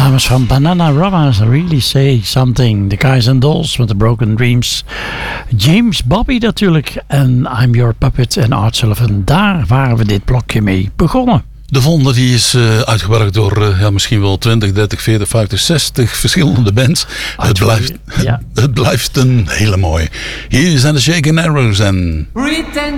dames van Bananarama Really Say Something. The Guys and Dolls met The Broken Dreams. James Bobby natuurlijk. En I'm Your Puppet en Art Sullivan. Daar waren we dit blokje mee begonnen. De volgende die is uitgewerkt door misschien wel 20, 30, 40, 50, 60 verschillende bands. Het blijft een hele mooie. Hier zijn de Shaking Arrows en...